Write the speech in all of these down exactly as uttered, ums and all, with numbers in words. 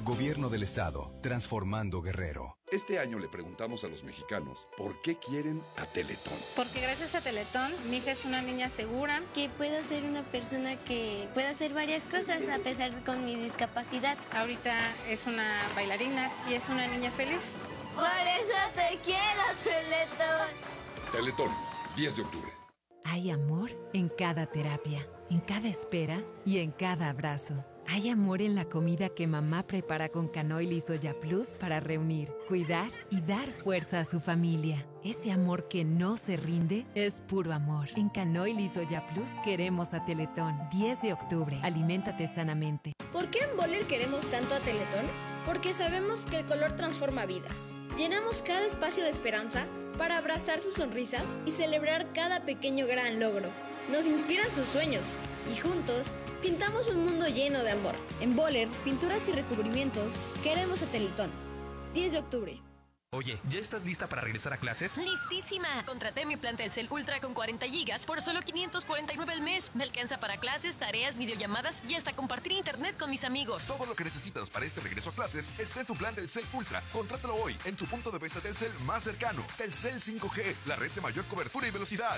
Gobierno del Estado, transformando Guerrero. Este año le preguntamos a los mexicanos por qué quieren a Teletón. Porque gracias a Teletón, mi hija es una niña segura. Que puedo ser una persona que pueda hacer varias cosas a pesar de con mi discapacidad. Ahorita es una bailarina y es una niña feliz. Por eso te quiero, Teletón. Teletón, diez de octubre. Hay amor en cada terapia, en cada espera y en cada abrazo. Hay amor en la comida que mamá prepara con Canoil y Soya Plus para reunir, cuidar y dar fuerza a su familia. Ese amor que no se rinde es puro amor. En Canoil y Soya Plus queremos a Teletón. diez de octubre. Aliméntate sanamente. ¿Por qué en Boller queremos tanto a Teletón? Porque sabemos que el color transforma vidas. Llenamos cada espacio de esperanza para abrazar sus sonrisas y celebrar cada pequeño gran logro. Nos inspiran sus sueños y juntos pintamos un mundo lleno de amor. En Boller, pinturas y recubrimientos, queremos a Teletón. diez de octubre. Oye, ¿ya estás lista para regresar a clases? ¡Listísima! Contraté mi plan Telcel Ultra con cuarenta gigas por solo quinientos cuarenta y nueve al mes. Me alcanza para clases, tareas, videollamadas y hasta compartir internet con mis amigos. Todo lo que necesitas para este regreso a clases está en tu plan Telcel Ultra. Contrátalo hoy en tu punto de venta Telcel más cercano. Telcel cinco G, la red de mayor cobertura y velocidad.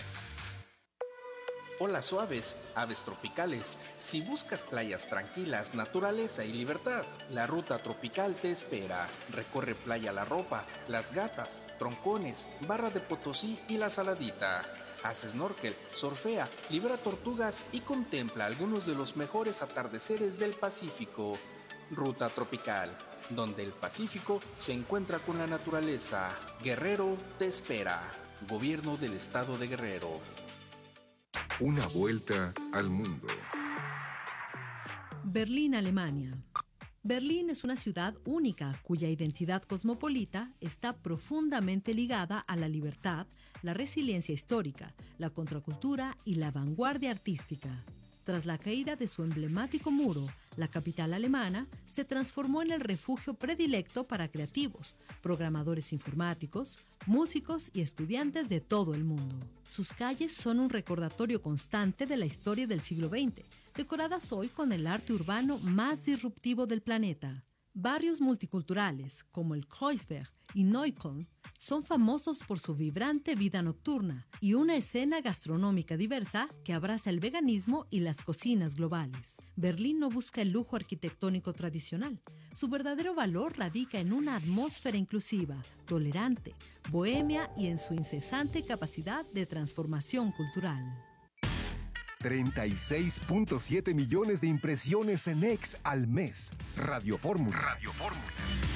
Olas suaves, aves tropicales. Si buscas playas tranquilas, naturaleza y libertad, la ruta tropical te espera. Recorre Playa La Ropa, Las Gatas, Troncones, Barra de Potosí y La Saladita. Haz snorkel, surfea, libera tortugas y contempla algunos de los mejores atardeceres del Pacífico. Ruta tropical, donde el Pacífico se encuentra con la naturaleza. Guerrero te espera. Gobierno del Estado de Guerrero. Una vuelta al mundo. Berlín, Alemania. Berlín es una ciudad única cuya identidad cosmopolita está profundamente ligada a la libertad, la resiliencia histórica, la contracultura y la vanguardia artística. Tras la caída de su emblemático muro, la capital alemana se transformó en el refugio predilecto para creativos, programadores informáticos, músicos y estudiantes de todo el mundo. Sus calles son un recordatorio constante de la historia del siglo veinte, decoradas hoy con el arte urbano más disruptivo del planeta. Barrios multiculturales como el Kreuzberg y Neukölln son famosos por su vibrante vida nocturna y una escena gastronómica diversa que abraza el veganismo y las cocinas globales. Berlín no busca el lujo arquitectónico tradicional. Su verdadero valor radica en una atmósfera inclusiva, tolerante, bohemia y en su incesante capacidad de transformación cultural. treinta y seis punto siete millones de impresiones en X al mes. Radio Fórmula. Radio Fórmula.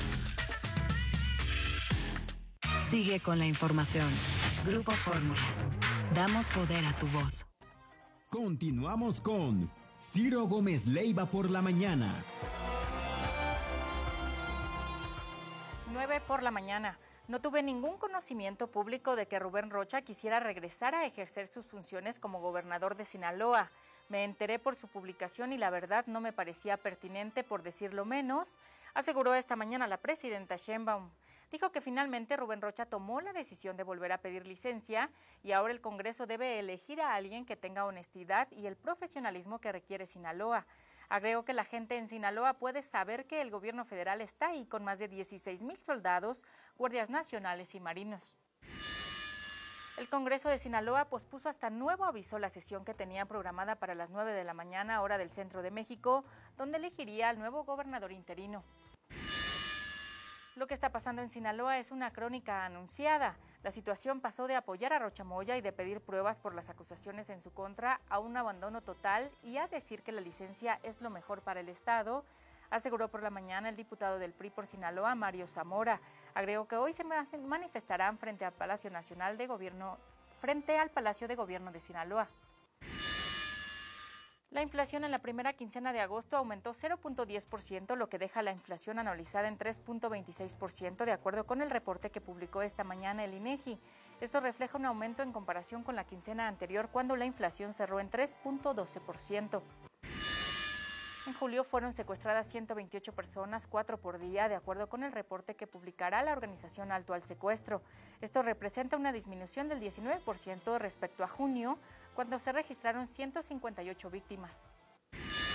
Sigue con la información. Grupo Fórmula. Damos poder a tu voz. Continuamos con Ciro Gómez Leiva por la mañana. nueve por la mañana. No tuve ningún conocimiento público de que Rubén Rocha quisiera regresar a ejercer sus funciones como gobernador de Sinaloa. Me enteré por su publicación y la verdad no me parecía pertinente, por decirlo menos, aseguró esta mañana la presidenta Sheinbaum. Dijo que finalmente Rubén Rocha tomó la decisión de volver a pedir licencia y ahora el Congreso debe elegir a alguien que tenga honestidad y el profesionalismo que requiere Sinaloa. Agregó que la gente en Sinaloa puede saber que el gobierno federal está ahí con más de dieciséis mil soldados, guardias nacionales y marinos. El Congreso de Sinaloa pospuso hasta nuevo aviso la sesión que tenía programada para las nueve de la mañana, hora del centro de México, donde elegiría al nuevo gobernador interino. Lo que está pasando en Sinaloa es una crónica anunciada. La situación pasó de apoyar a Rocha Moya y de pedir pruebas por las acusaciones en su contra a un abandono total y a decir que la licencia es lo mejor para el Estado, aseguró por la mañana el diputado del P R I por Sinaloa, Mario Zamora. Agregó que hoy se manifestarán frente al Palacio Nacional de Gobierno, frente al Palacio de Gobierno de Sinaloa. La inflación en la primera quincena de agosto aumentó cero punto diez por ciento, lo que deja la inflación anualizada en tres punto veintiséis por ciento, de acuerdo con el reporte que publicó esta mañana el INEGI. Esto refleja un aumento en comparación con la quincena anterior, cuando la inflación cerró en tres punto doce por ciento. En julio fueron secuestradas ciento veintiocho personas, cuatro por día, de acuerdo con el reporte que publicará la organización Alto al Secuestro. Esto representa una disminución del diecinueve por ciento respecto a junio, cuando se registraron ciento cincuenta y ocho víctimas.